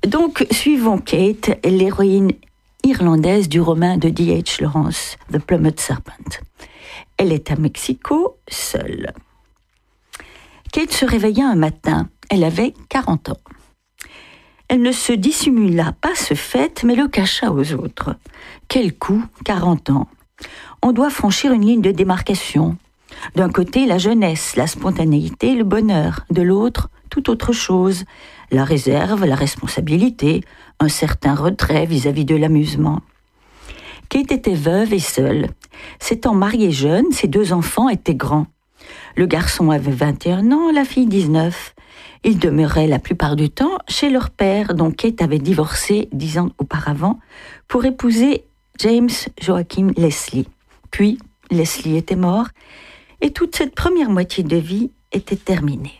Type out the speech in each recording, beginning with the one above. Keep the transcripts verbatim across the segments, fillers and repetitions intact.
Donc, suivons Kate, l'héroïne irlandaise du roman de D H Lawrence, The Plummet Serpent. Elle est à Mexico, seule. Kate se réveilla un matin. Elle avait quarante ans. Elle ne se dissimula pas ce fait, mais le cacha aux autres. Quel coup, quarante ans. On doit franchir une ligne de démarcation. D'un côté, la jeunesse, la spontanéité, le bonheur. De l'autre, toute autre chose. La réserve, la responsabilité, un certain retrait vis-à-vis de l'amusement. Kate était veuve et seule. S'étant mariée jeune, ses deux enfants étaient grands. Le garçon avait vingt et un ans, la fille dix-neuf. Ils demeuraient la plupart du temps chez leur père, dont Kate avait divorcé dix ans auparavant, pour épouser James Joachim Leslie. Puis, Leslie était mort, et toute cette première moitié de vie était terminée.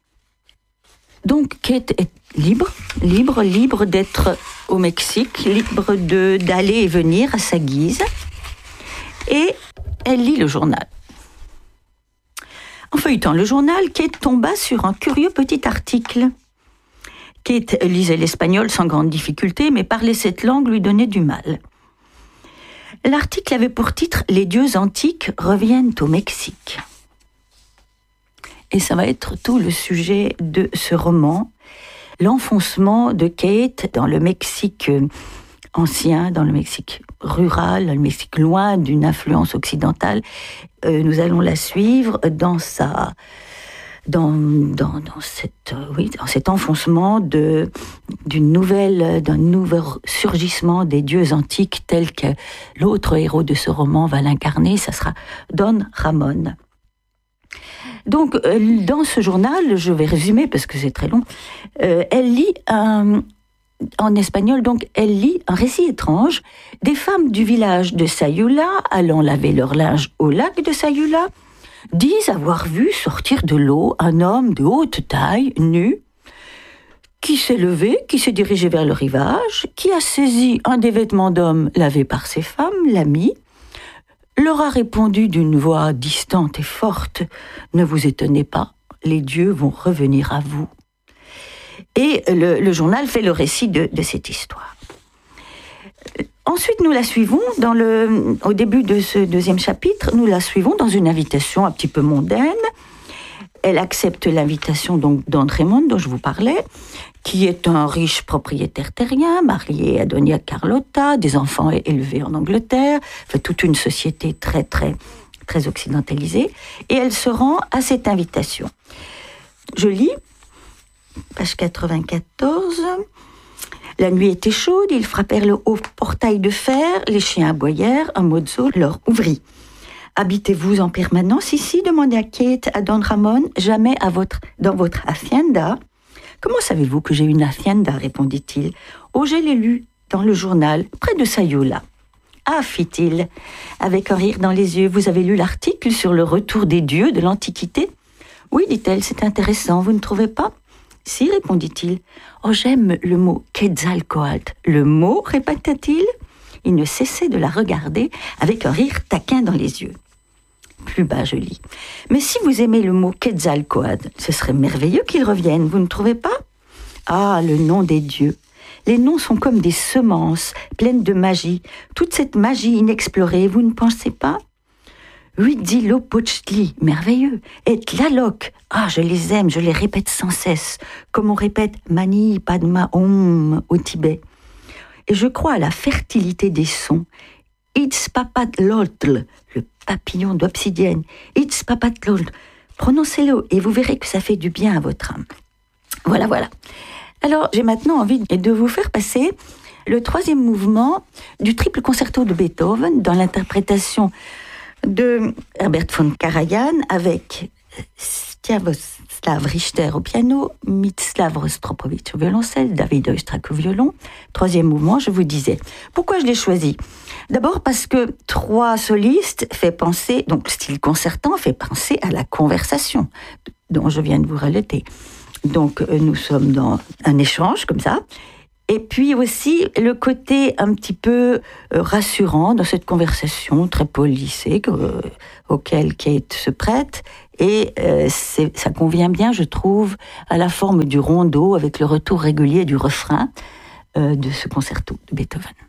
Donc, Kate est libre, libre, libre d'être au Mexique, libre de, d'aller et venir à sa guise, et elle lit le journal. En feuilletant le journal, Kate tomba sur un curieux petit article. Kate lisait l'espagnol sans grande difficulté, mais parler cette langue lui donnait du mal. L'article avait pour titre « Les dieux antiques reviennent au Mexique ». Et ça va être tout le sujet de ce roman, l'enfoncement de Kate dans le Mexique ancien, dans le Mexique rural, dans le Mexique loin d'une influence occidentale. Euh, nous allons la suivre dans sa, dans, dans, dans cette, euh, oui, dans cet enfoncement de, d'une nouvelle, d'un nouvel surgissement des dieux antiques tel que l'autre héros de ce roman va l'incarner. Ça sera Don Ramon. Donc, euh, dans ce journal, je vais résumer parce que c'est très long, euh, elle lit un, en espagnol, donc elle lit un récit étrange des femmes du village de Sayula, allant laver leur linge au lac de Sayula, disent avoir vu sortir de l'eau un homme de haute taille, nu, qui s'est levé, qui s'est dirigé vers le rivage, qui a saisi un des vêtements d'homme lavé par ses femmes, l'a mis, leur a répondu d'une voix distante et forte « Ne vous étonnez pas, les dieux vont revenir à vous ». Et le, le journal fait le récit de, de cette histoire. Ensuite, nous la suivons, dans le, au début de ce deuxième chapitre, nous la suivons dans une invitation un petit peu mondaine. Elle accepte l'invitation donc d'André Raymond, dont je vous parlais, qui est un riche propriétaire terrien, marié à Doña Carlota, des enfants élevés en Angleterre, fait toute une société très, très, très occidentalisée, et elle se rend à cette invitation. Je lis, page quatre-vingt-quatorze. La nuit était chaude, ils frappèrent le haut portail de fer, les chiens aboyèrent, un mozo leur ouvrit. « Habitez-vous en permanence ici ?» demanda Kate à Don Ramon. « Jamais à votre, dans votre hacienda ?»« Comment savez-vous que j'ai une hacienda ?» répondit-il. « Oh, je l'ai lu dans le journal, près de Sayula. »« Ah, fit-il, avec un rire dans les yeux, vous avez lu l'article sur le retour des dieux de l'Antiquité ?»« Oui, dit-elle, c'est intéressant, vous ne trouvez pas ?»« Si, répondit-il. »« Oh, j'aime le mot Quetzalcoatl. »« Le mot ?» répéta-t-il. Il ne cessait de la regarder avec un rire taquin dans les yeux. Plus bas, je lis. « Mais si vous aimez le mot Quetzalcoatl, ce serait merveilleux qu'il revienne, vous ne trouvez pas ? Ah, le nom des dieux. Les noms sont comme des semences, pleines de magie. Toute cette magie inexplorée, vous ne pensez pas ? Huitzilopochtli, merveilleux. Et Tlaloc, ah, je les aime, je les répète sans cesse, comme on répète Mani Padma Om au Tibet. Et je crois à la fertilité des sons. Itzpapatlotl, le papillon d'obsidienne. Itzpapatlotl. Prononcez-le et vous verrez que ça fait du bien à votre âme. Voilà, voilà. Alors, j'ai maintenant envie de vous faire passer le troisième mouvement du triple concerto de Beethoven dans l'interprétation de Herbert von Karajan avec Stiavoslav Richter au piano, Mstislav Rostropovitch au violoncelle, David Oistrakh au violon. Troisième mouvement, je vous disais. Pourquoi je l'ai choisi ? D'abord parce que trois solistes fait penser, donc le style concertant fait penser à la conversation dont je viens de vous relater. Donc nous sommes dans un échange comme ça. Et puis aussi le côté un petit peu rassurant dans cette conversation très polissée euh, auquel Kate se prête. Et euh, c'est, ça convient bien, je trouve, à la forme du rondeau avec le retour régulier du refrain. euh, de ce concerto de Beethoven.